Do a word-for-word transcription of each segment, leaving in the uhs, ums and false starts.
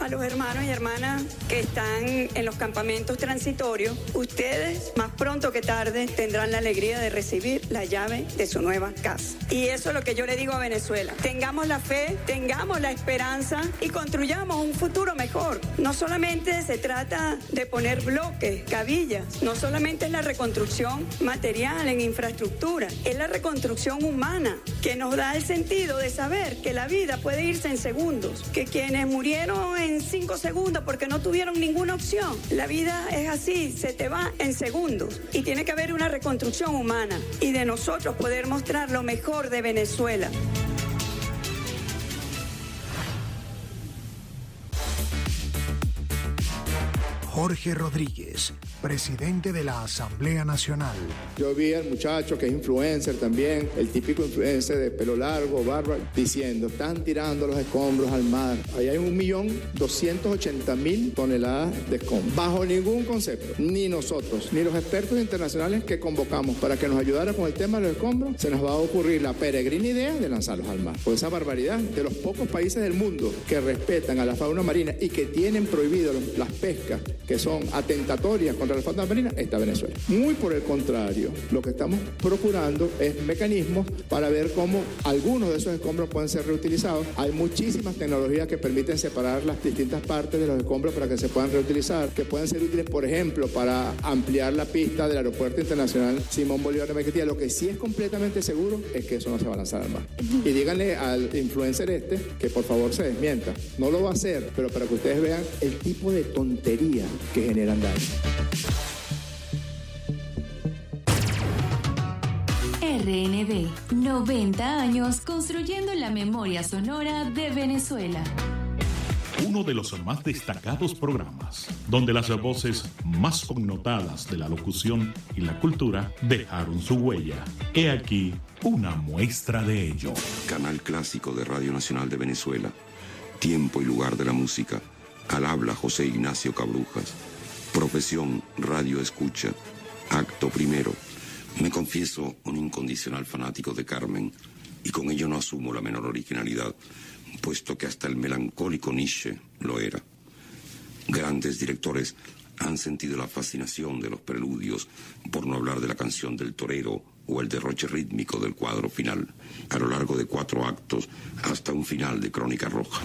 a los hermanos y hermanas que están en los campamentos transitorios, ustedes más pronto que tarde tendrán la alegría de recibir la llave de su nueva casa. Y eso es lo que yo le digo a Venezuela. Tengamos la fe, tengamos la esperanza y construyamos un futuro mejor. No solamente se trata de poner bloques, cabillas, no solamente es la reconstrucción material en infraestructura, es la reconstrucción humana que nos da el sentido de saber que la vida puede irse en segundos, que quienes murieron en cinco segundos porque no tuvieron ninguna opción, la vida es así, se te va en segundos y tiene que haber una reconstrucción humana y de nosotros poder mostrar lo mejor de Venezuela. Jorge Rodríguez, presidente de la Asamblea Nacional. Yo vi al muchacho que es influencer también, el típico influencer de pelo largo, barba, diciendo, están tirando los escombros al mar. Ahí hay un millón doscientos ochenta mil toneladas de escombros. Bajo ningún concepto, ni nosotros, ni los expertos internacionales que convocamos para que nos ayudara con el tema de los escombros, se nos va a ocurrir la peregrina idea de lanzarlos al mar. Por esa barbaridad de los pocos países del mundo que respetan a la fauna marina y que tienen prohibido las pescas que son atentatorias contra la fauna marina, está Venezuela. Muy por el contrario, lo que estamos procurando es mecanismos para ver cómo algunos de esos escombros pueden ser reutilizados. Hay muchísimas tecnologías que permiten separar las distintas partes de los escombros para que se puedan reutilizar, que pueden ser útiles, por ejemplo, para ampliar la pista del Aeropuerto Internacional Simón Bolívar de Maiquetía. Lo que sí es completamente seguro es que eso no se va a lanzar al mar. Y díganle al influencer este que por favor se desmienta. No lo va a hacer, pero para que ustedes vean el tipo de tontería que generan daño. R N V, noventa años construyendo la memoria sonora de Venezuela. Uno de los más destacados programas, donde las voces más connotadas de la locución y la cultura dejaron su huella. He aquí una muestra de ello. Canal clásico de Radio Nacional de Venezuela. Tiempo y lugar de la música. Al habla José Ignacio Cabrujas. Profesión, radio escucha. Acto primero. Me confieso un incondicional fanático de Carmen y con ello no asumo la menor originalidad, puesto que hasta el melancólico Nietzsche lo era. Grandes directores han sentido la fascinación de los preludios, por no hablar de la canción del torero o el derroche rítmico del cuadro final, a lo largo de cuatro actos hasta un final de Crónica Roja.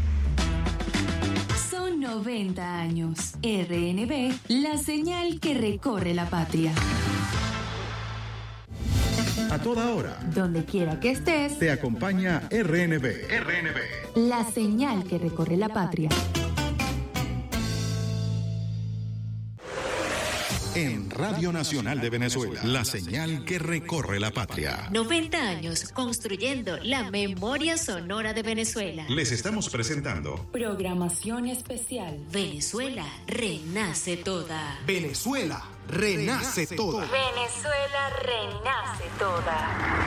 Son noventa años. R N V, la señal que recorre la patria. A toda hora, donde quiera que estés, te acompaña R N V. R N V, la señal que recorre la patria. En Radio Nacional de Venezuela, la señal que recorre la patria. noventa años construyendo la memoria sonora de Venezuela. Les estamos presentando programación especial. Venezuela renace toda. Venezuela renace toda. Venezuela renace toda.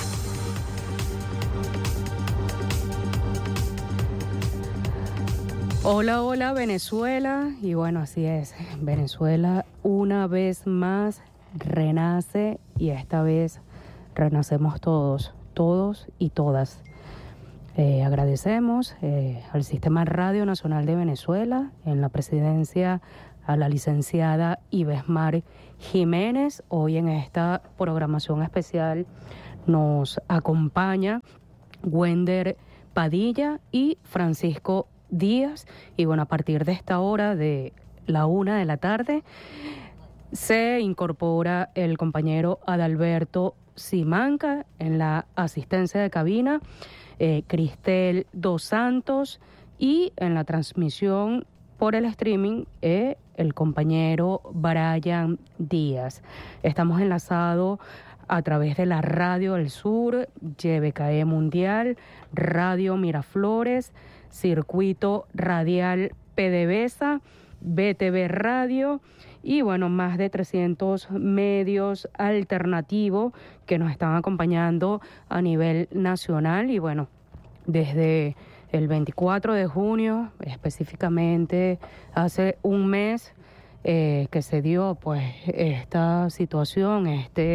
Hola, hola Venezuela, y bueno, así es, Venezuela una vez más renace y esta vez renacemos todos, todos y todas. Eh, agradecemos eh, al Sistema Radio Nacional de Venezuela, en la presidencia a la licenciada Ibesmar Jiménez. Hoy en esta programación especial nos acompaña Wender Padilla y Francisco Díaz, y bueno, a partir de esta hora de la una de la tarde se incorpora el compañero Adalberto Simanca en la asistencia de cabina, eh, Cristel Dos Santos, y en la transmisión por el streaming eh, el compañero Brian Díaz. Estamos enlazados a través de la Radio del Sur, Y B K E Mundial, Radio Miraflores, Circuito Radial PDVSA, B T V Radio y bueno, más de trescientos medios alternativos que nos están acompañando a nivel nacional. Y bueno, desde el veinticuatro de junio, específicamente hace un mes eh, que se dio pues esta situación, este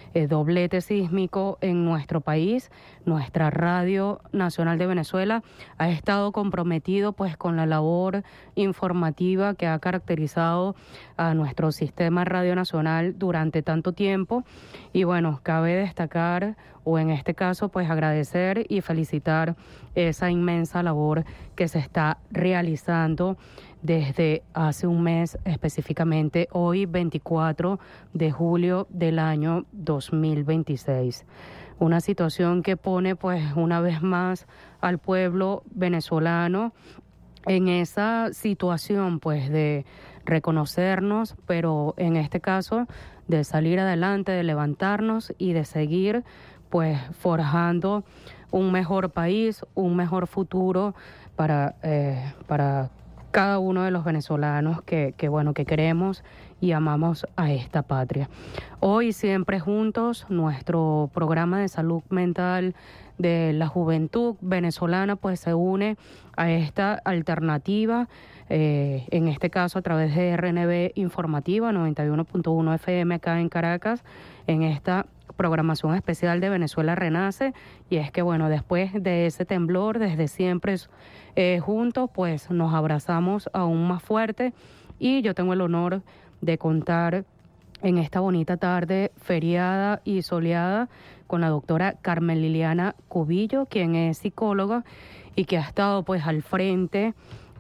eh, doblete sísmico en nuestro país. Nuestra Radio Nacional de Venezuela ha estado comprometido pues con la labor informativa que ha caracterizado a nuestro sistema Radio Nacional durante tanto tiempo. Y bueno, cabe destacar, o en este caso pues agradecer y felicitar esa inmensa labor que se está realizando desde hace un mes, específicamente hoy veinticuatro de julio del año dos mil veintiséis. Una situación que pone pues una vez más al pueblo venezolano en esa situación pues de reconocernos, pero en este caso de salir adelante, de levantarnos y de seguir pues forjando un mejor país, un mejor futuro para, eh, para cada uno de los venezolanos que, que, bueno, que queremos y amamos a esta patria. Hoy Siempre Juntos, nuestro programa de salud mental de la juventud venezolana, pues se une a esta alternativa, eh, en este caso a través de R N V Informativa noventa y uno punto uno F M acá en Caracas, en esta programación especial de Venezuela Renace. Y es que bueno, después de ese temblor, desde siempre eh, juntos, pues nos abrazamos aún más fuerte, y yo tengo el honor de contar en esta bonita tarde feriada y soleada con la doctora Carmen Liliana Cubillo, quien es psicóloga y que ha estado pues al frente,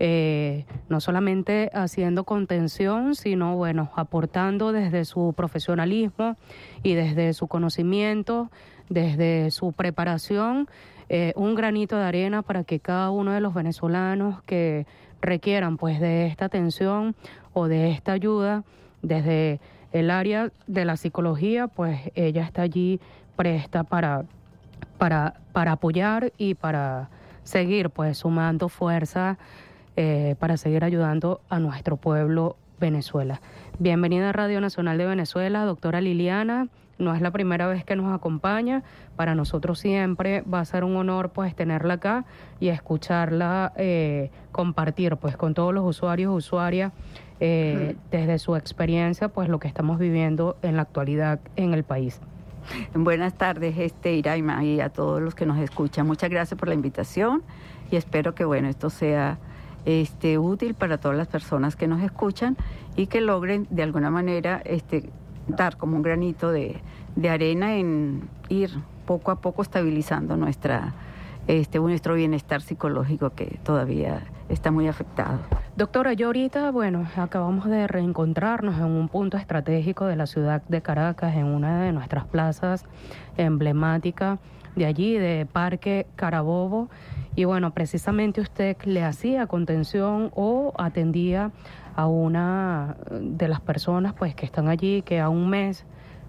eh, no solamente haciendo contención, sino bueno, aportando desde su profesionalismo y desde su conocimiento, desde su preparación, eh, un granito de arena para que cada uno de los venezolanos que requieran pues de esta atención o de esta ayuda desde el área de la psicología, pues ella está allí presta para, para, para apoyar y para seguir pues sumando fuerza, eh, para seguir ayudando a nuestro pueblo Venezuela. Bienvenida a Radio Nacional de Venezuela, doctora Liliana. No es la primera vez que nos acompaña. Para nosotros siempre va a ser un honor pues tenerla acá y escucharla eh, compartir pues con todos los usuarios y usuarias eh, desde su experiencia pues lo que estamos viviendo en la actualidad en el país. Buenas tardes, este Iraima, y a todos los que nos escuchan. Muchas gracias por la invitación y espero que bueno esto sea este útil para todas las personas que nos escuchan y que logren de alguna manera este dar como un granito de, de arena en ir poco a poco estabilizando nuestra este nuestro bienestar psicológico, que todavía está muy afectado. Doctora, yo ahorita, bueno, acabamos de reencontrarnos en un punto estratégico de la ciudad de Caracas, en una de nuestras plazas emblemáticas de allí, de Parque Carabobo, y bueno, precisamente usted le hacía contención o atendía a una de las personas pues que están allí, que a un mes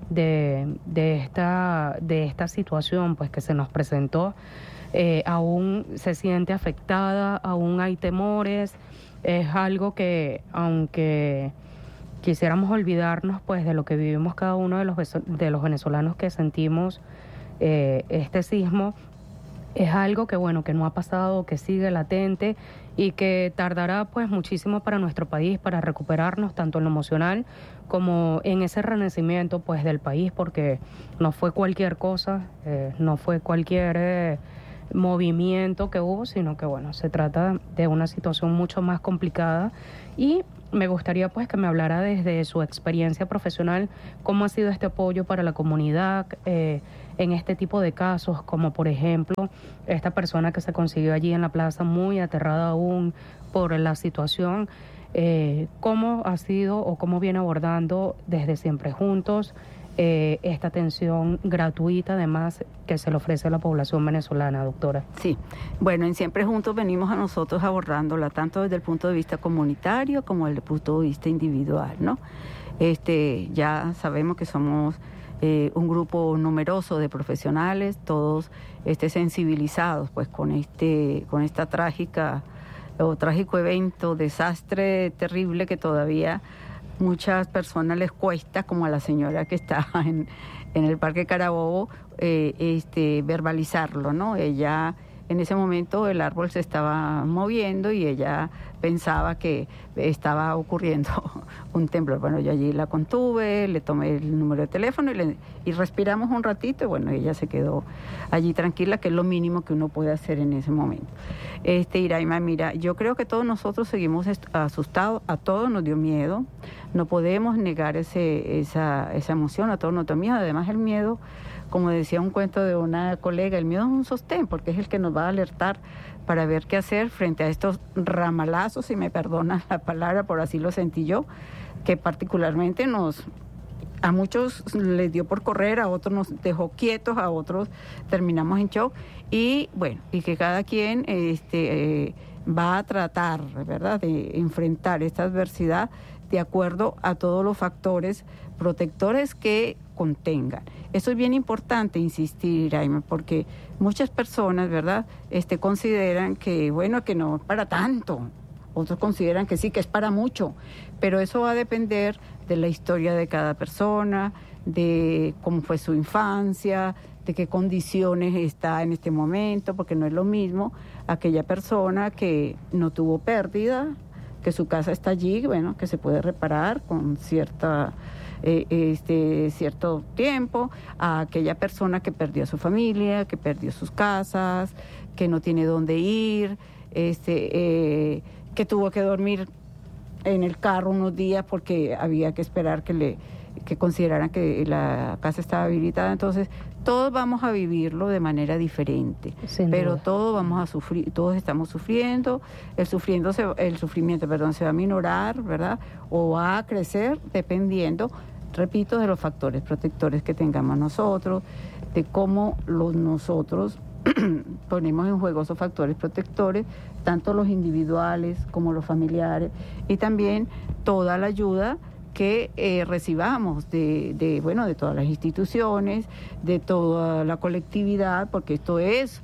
de, de, esta, de esta situación pues que se nos presentó, eh, aún se siente afectada, aún hay temores. Es algo que, aunque quisiéramos olvidarnos pues de lo que vivimos cada uno de los, de los venezolanos que sentimos eh, este sismo, es algo que bueno, que no ha pasado, que sigue latente y que tardará pues muchísimo para nuestro país, para recuperarnos tanto en lo emocional como en ese renacimiento pues del país, porque no fue cualquier cosa, eh, no fue cualquier eh, movimiento que hubo, sino que bueno, se trata de una situación mucho más complicada. Y me gustaría pues que me hablara desde su experiencia profesional cómo ha sido este apoyo para la comunidad eh, en este tipo de casos, como por ejemplo esta persona que se consiguió allí en la plaza muy aterrada aún por la situación. Eh, ¿Cómo ha sido o cómo viene abordando desde Siempre Juntos eh, esta atención gratuita además que se le ofrece a la población venezolana, doctora? Sí, bueno, en Siempre Juntos venimos a nosotros abordándola tanto desde el punto de vista comunitario como desde el punto de vista individual, ¿no? Este, ya sabemos que somos eh, un grupo numeroso de profesionales, todos este, sensibilizados pues con este, con esta trágica o trágico evento, desastre terrible que todavía muchas personas les cuesta, como a la señora que está en, en el Parque Carabobo, eh, este, verbalizarlo, ¿no? Ella En ese momento el árbol se estaba moviendo y ella pensaba que estaba ocurriendo un temblor. Bueno, yo allí la contuve, le tomé el número de teléfono y, le, y respiramos un ratito y bueno, ella se quedó allí tranquila, que es lo mínimo que uno puede hacer en ese momento. Este, Iraima, mira, yo creo que todos nosotros seguimos asustados, a todos nos dio miedo, no podemos negar ese, esa, esa emoción, a todos nos dio miedo. Además el miedo, como decía un cuento de una colega, el miedo es un sostén porque es el que nos va a alertar para ver qué hacer frente a estos ramalazos, si me perdonan la palabra, por así lo sentí yo, que particularmente nos, a muchos les dio por correr, a otros nos dejó quietos, a otros terminamos en shock, y bueno, y que cada quien este, eh, va a tratar, ¿verdad?, de enfrentar esta adversidad de acuerdo a todos los factores protectores que contengan. Eso es bien importante insistir, Iraima, porque muchas personas, ¿verdad?, este, consideran que, bueno, que no es para tanto. Otros consideran que sí, que es para mucho. Pero eso va a depender de la historia de cada persona, de cómo fue su infancia, de qué condiciones está en este momento, porque no es lo mismo aquella persona que no tuvo pérdida, que su casa está allí, bueno, que se puede reparar con cierta... Eh, este cierto tiempo, a aquella persona que perdió a su familia, que perdió sus casas, que no tiene dónde ir, este eh, que tuvo que dormir en el carro unos días porque había que esperar que le que consideraran que la casa estaba habilitada. Entonces todos vamos a vivirlo de manera diferente, Sin pero duda. todos vamos a sufrir, todos estamos sufriendo, el sufriendo se, el sufrimiento, perdón, se va a minorar, ¿verdad?, o va a crecer dependiendo, repito, de los factores protectores que tengamos nosotros, de cómo los nosotros ponemos en juego esos factores protectores, tanto los individuales como los familiares, y también toda la ayuda que eh, recibamos de, de, bueno, de todas las instituciones, de toda la colectividad, porque esto es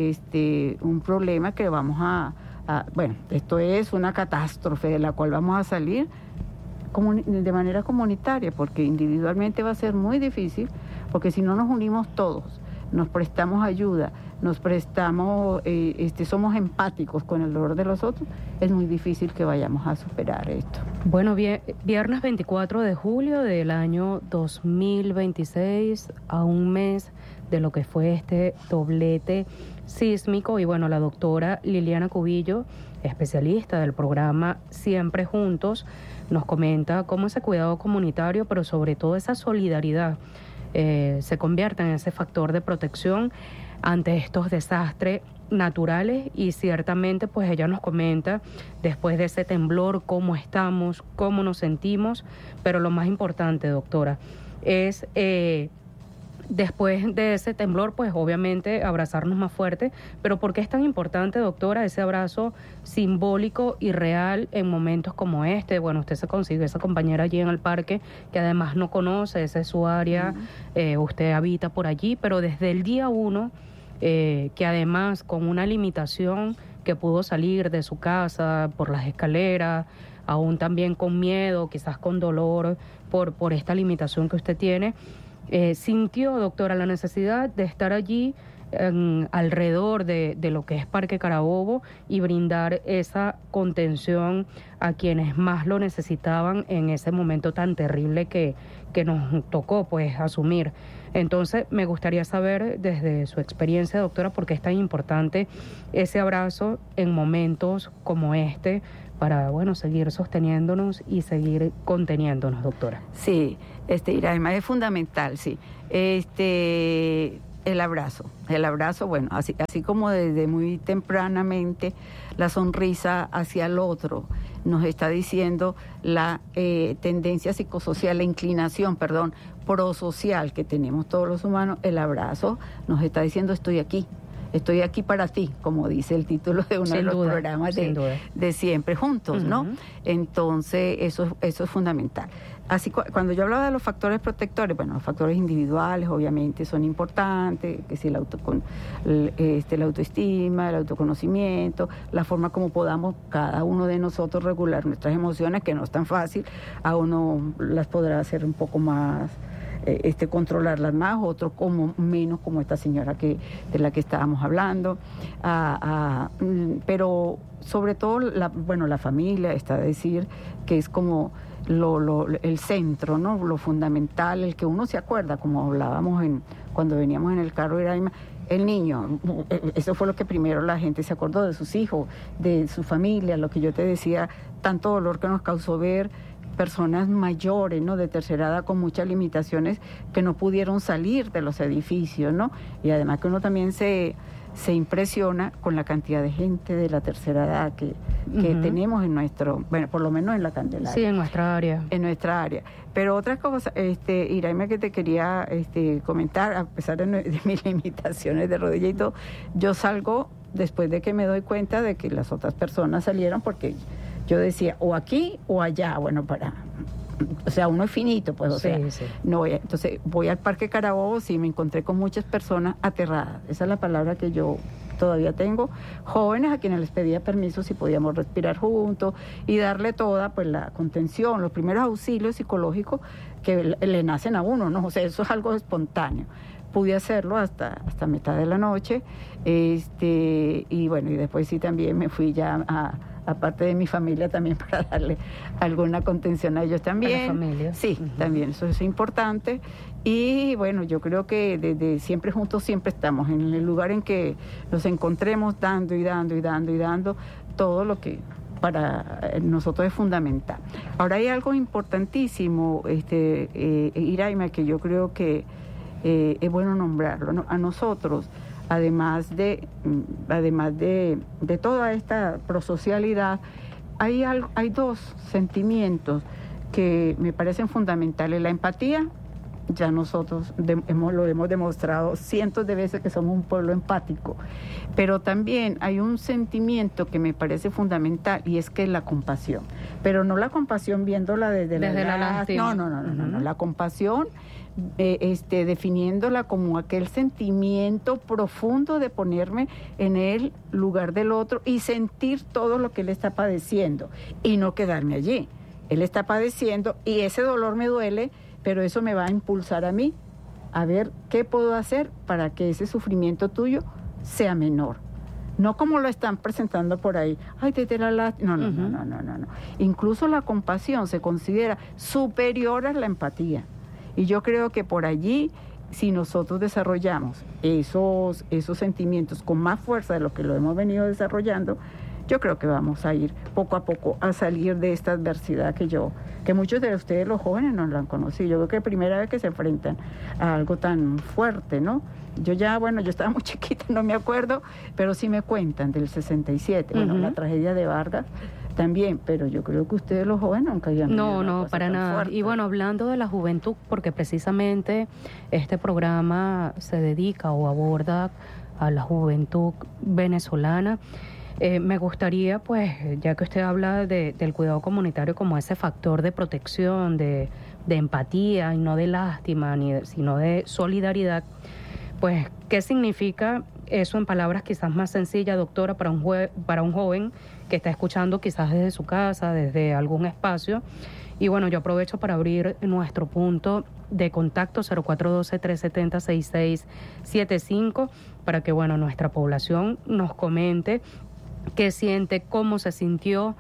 este, un problema que vamos a, a, bueno, esto es una catástrofe de la cual vamos a salir de manera comunitaria, porque individualmente va a ser muy difícil, porque si no nos unimos todos, nos prestamos ayuda, nos prestamos, eh, este, somos empáticos con el dolor de los otros, es muy difícil que vayamos a superar esto. Bueno, viernes veinticuatro de julio del año dos mil veintiséis, a un mes de lo que fue este doblete sísmico, y bueno, la doctora Liliana Cubillo, especialista del programa Siempre Juntos, nos comenta cómo ese cuidado comunitario, pero sobre todo esa solidaridad, eh, se convierte en ese factor de protección ante estos desastres naturales. Y ciertamente pues ella nos comenta después de ese temblor cómo estamos, cómo nos sentimos, pero lo más importante, doctora, es eh, después de ese temblor, pues obviamente abrazarnos más fuerte. Pero ¿por qué es tan importante, doctora, ese abrazo simbólico y real en momentos como este? Bueno, usted se consiguió esa compañera allí en el parque que además no conoce, esa es su área, uh-huh. eh, usted habita por allí, pero desde el día uno, eh, que además con una limitación que pudo salir de su casa por las escaleras, aún también con miedo, quizás con dolor por, por esta limitación que usted tiene, Eh, sintió, doctora, la necesidad de estar allí en, alrededor de, de lo que es Parque Carabobo y brindar esa contención a quienes más lo necesitaban en ese momento tan terrible que, que nos tocó pues asumir. Entonces me gustaría saber desde su experiencia, doctora, por qué es tan importante ese abrazo en momentos como este para, bueno, seguir sosteniéndonos y seguir conteniéndonos, doctora. Sí, este, Iraima, es fundamental, sí. Este, el abrazo, el abrazo, bueno, así, así como desde muy tempranamente la sonrisa hacia el otro nos está diciendo la eh, tendencia psicosocial, la inclinación, perdón, prosocial que tenemos todos los humanos, el abrazo nos está diciendo estoy aquí. Estoy aquí para ti, como dice el título de uno sin de los duda, programas de, de Siempre Juntos, uh-huh. ¿no? Entonces, eso, eso es fundamental. Así, cu- cuando yo hablaba de los factores protectores, bueno, los factores individuales obviamente son importantes, que si la, autocon- el, este, la autoestima, el autoconocimiento, la forma como podamos cada uno de nosotros regular nuestras emociones, que no es tan fácil, a uno las podrá hacer un poco más eh, este, controlarlas más, otros como menos, como esta señora que, de la que estábamos hablando. Ah, ah, pero sobre todo, la, bueno, la familia, está a decir que es como lo, lo, el centro, ¿no? Lo fundamental, el que uno se acuerda, como hablábamos en, cuando veníamos en el carro, era el niño. Eso fue lo que primero la gente se acordó, de sus hijos, de su familia, lo que yo te decía, tanto dolor que nos causó ver personas mayores, ¿no? De tercera edad con muchas limitaciones que no pudieron salir de los edificios, ¿no? Y además que uno también se, se impresiona con la cantidad de gente de la tercera edad que, que uh-huh. tenemos en nuestro, bueno, por lo menos en la Candelaria. Sí, en nuestra área. En nuestra área. Pero otra cosa, este, Iraima, que te quería este, comentar, a pesar de, de mis limitaciones de rodilla y todo, yo salgo después de que me doy cuenta de que las otras personas salieron, porque yo decía, o aquí o allá, bueno, para, o sea, uno es finito, pues, o sí, sea, sí. no voy a, entonces voy al Parque Carabobo, sí, me encontré con muchas personas aterradas, esa es la palabra que yo todavía tengo, jóvenes a quienes les pedía permiso si podíamos respirar juntos y darle toda, pues, la contención, los primeros auxilios psicológicos que le, le nacen a uno, ¿no? O sea, eso es algo espontáneo. Pude hacerlo hasta, hasta mitad de la noche, este, y bueno, y después sí también me fui ya a, aparte de mi familia, también para darle alguna contención a ellos también. A la familia. Sí, uh-huh. también, eso es importante. Y bueno, yo creo que desde siempre juntos siempre estamos, en el lugar en que nos encontremos dando y dando y dando y dando todo lo que para nosotros es fundamental. Ahora hay algo importantísimo, este, eh, Iraima, que yo creo que Eh, es bueno nombrarlo, ¿no? A nosotros, además de además de, de toda esta prosocialidad, hay, algo, hay dos sentimientos que me parecen fundamentales. La empatía, ya nosotros de, hemos, lo hemos demostrado cientos de veces que somos un pueblo empático, pero también hay un sentimiento que me parece fundamental, y es que es la compasión, pero no la compasión viéndola desde, desde la, la lástima. no, no, no, no, uh-huh. no, no, la compasión Eh, este, definiéndola como aquel sentimiento profundo de ponerme en el lugar del otro y sentir todo lo que él está padeciendo y no quedarme allí. Él está padeciendo y ese dolor me duele, pero eso me va a impulsar a mí a ver qué puedo hacer para que ese sufrimiento tuyo sea menor. No como lo están presentando por ahí. Ay, te la lástima. No, no, uh-huh. no, no, no, no. Incluso la compasión se considera superior a la empatía. Y yo creo que por allí, si nosotros desarrollamos esos, esos sentimientos con más fuerza de lo que lo hemos venido desarrollando, yo creo que vamos a ir poco a poco a salir de esta adversidad que yo, que muchos de ustedes, los jóvenes, no lo han conocido. Yo creo que es la primera vez que se enfrentan a algo tan fuerte, ¿no? Yo ya, bueno, yo estaba muy chiquita, no me acuerdo, pero sí me cuentan del sesenta y siete, uh-huh. bueno, la tragedia de Vargas también, pero yo creo que ustedes los jóvenes nunca habían vivido No, una no, cosa para tan nada. fuerte. Y bueno, hablando de la juventud, porque precisamente este programa se dedica o aborda a la juventud venezolana, eh, me gustaría, pues, ya que usted habla de, del cuidado comunitario como ese factor de protección, de, de empatía y no de lástima, ni de, sino de solidaridad, pues, ¿qué significa eso en palabras quizás más sencillas, doctora, para un, jue- para un joven que está escuchando quizás desde su casa, desde algún espacio? Y bueno, yo aprovecho para abrir nuestro punto de contacto cero cuatro uno dos, tres siete cero, seis seis siete cinco para que, bueno, nuestra población nos comente qué siente, cómo se sintió.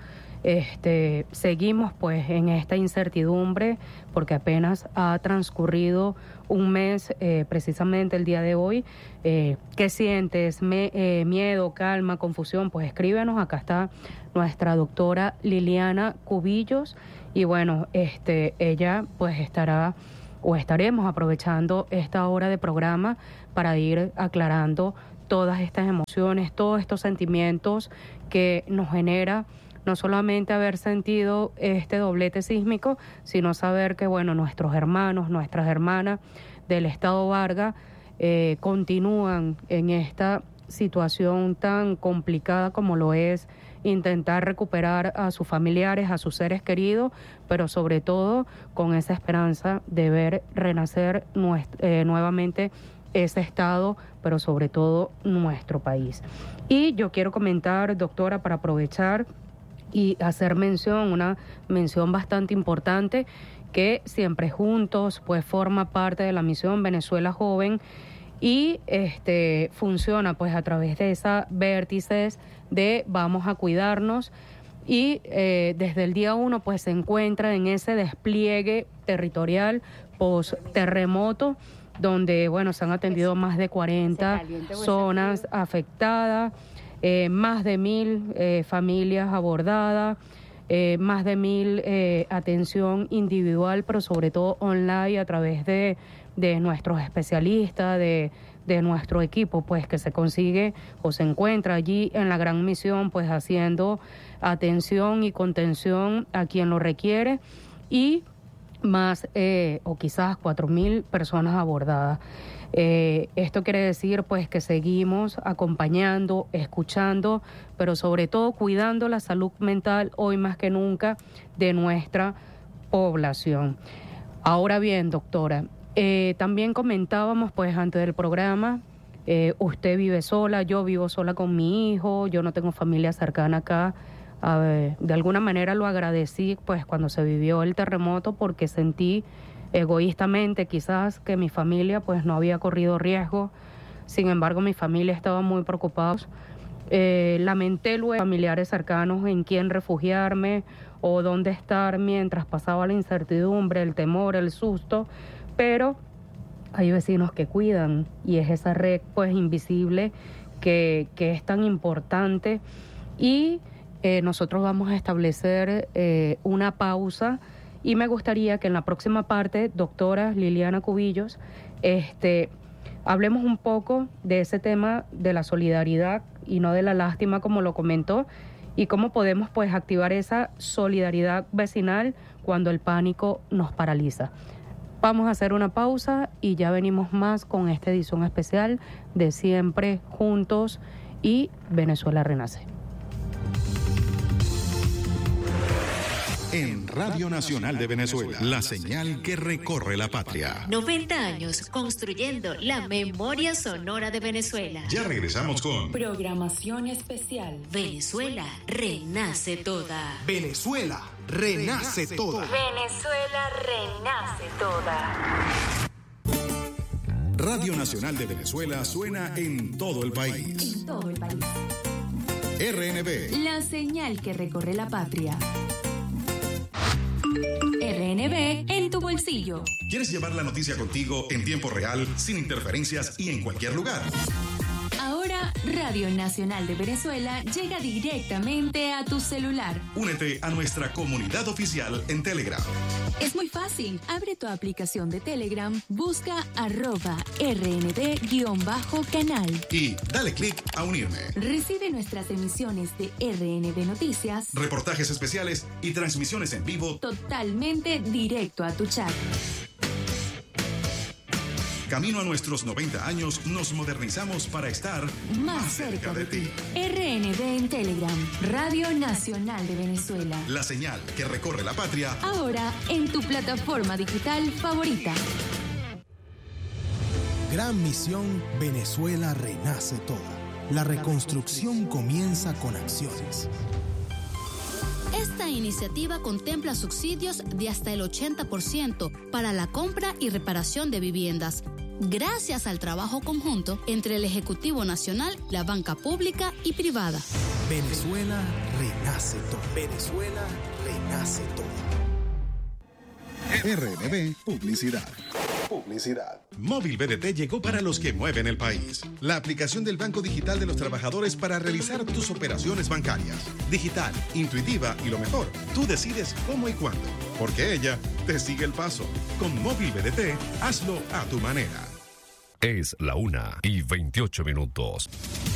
Este, seguimos pues en esta incertidumbre porque apenas ha transcurrido un mes, eh, precisamente el día de hoy. Eh, ¿Qué sientes? Me, eh, miedo, calma, confusión? Pues escríbenos, acá está nuestra doctora Liliana Cubillos y bueno, este, ella pues estará o estaremos aprovechando esta hora de programa para ir aclarando todas estas emociones, todos estos sentimientos que nos genera no solamente haber sentido este doblete sísmico, sino saber que, bueno, nuestros hermanos, nuestras hermanas del Estado Vargas eh, continúan en esta situación tan complicada como lo es intentar recuperar a sus familiares, a sus seres queridos, pero sobre todo con esa esperanza de ver renacer nuestro, eh, nuevamente ese Estado, pero sobre todo nuestro país. Y yo quiero comentar, doctora, para aprovechar y hacer mención, una mención bastante importante, que siempre juntos, pues forma parte de la misión Venezuela Joven y este funciona pues a través de esa vértices de vamos a cuidarnos y eh, desde el día uno pues se encuentra en ese despliegue territorial post terremoto, donde bueno se han atendido más de cuarenta zonas afectadas, eh, más de mil eh, familias abordadas, eh, más de mil eh, atención individual, pero sobre todo online a través de, de nuestros especialistas, de, de nuestro equipo, pues que se consigue o se encuentra allí en la gran misión, pues haciendo atención y contención a quien lo requiere y más eh, o quizás cuatro mil personas abordadas. Eh, esto quiere decir pues que seguimos acompañando, escuchando, pero sobre todo cuidando la salud mental hoy más que nunca de nuestra población. Ahora bien, doctora, eh, también comentábamos pues antes del programa, eh, usted vive sola, yo vivo sola con mi hijo, yo no tengo familia cercana acá. A ver, de alguna manera lo agradecí pues cuando se vivió el terremoto porque sentí egoístamente quizás que mi familia pues no había corrido riesgo. Sin embargo, mi familia estaba muy preocupada. Eh, lamenté luego familiares cercanos en quién refugiarme o dónde estar mientras pasaba la incertidumbre, el temor, el susto, pero hay vecinos que cuidan y es esa red pues invisible que, que es tan importante y Eh, nosotros vamos a establecer eh, una pausa y me gustaría que en la próxima parte, doctora Liliana Cubillos, este, hablemos un poco de ese tema de la solidaridad y no de la lástima como lo comentó y cómo podemos pues activar esa solidaridad vecinal cuando el pánico nos paraliza. Vamos a hacer una pausa y ya venimos más con esta edición especial de Siempre Juntos y Venezuela Renace. En Radio Nacional de Venezuela, la señal que recorre la patria. noventa años construyendo la memoria sonora de Venezuela. Ya regresamos con Programación especial. Venezuela renace toda. Venezuela renace toda. Venezuela renace toda. Radio Nacional de Venezuela suena en todo el país. En todo el país. R N B. La señal que recorre la patria. R N B en tu bolsillo. ¿Quieres llevar la noticia contigo en tiempo real, sin interferencias y en cualquier lugar? Ahora Radio Nacional de Venezuela llega directamente a tu celular. Únete a nuestra comunidad oficial en Telegram. Es muy fácil. Abre tu aplicación de Telegram, busca arroba rnd-canal. Y dale clic a unirme. Recibe nuestras emisiones de R N B Noticias, reportajes especiales y transmisiones en vivo totalmente directo a tu chat. Camino a nuestros noventa años, nos modernizamos para estar más, más cerca, cerca de ti. R N B en Telegram, Radio Nacional de Venezuela. La señal que recorre la patria. Ahora en tu plataforma digital favorita. Gran misión Venezuela renace toda. La reconstrucción comienza con acciones. Esta iniciativa contempla subsidios de hasta el ochenta por ciento para la compra y reparación de viviendas, gracias al trabajo conjunto entre el Ejecutivo Nacional, la banca pública y privada. Venezuela renace todo. Venezuela renace todo. R N B Publicidad. Publicidad. Móvil B D T llegó para los que mueven el país. La aplicación del Banco Digital de los Trabajadores para realizar tus operaciones bancarias. Digital, intuitiva y lo mejor, tú decides cómo y cuándo. Porque ella te sigue el paso. Con Móvil B D T, hazlo a tu manera. Es la una y veintiocho minutos.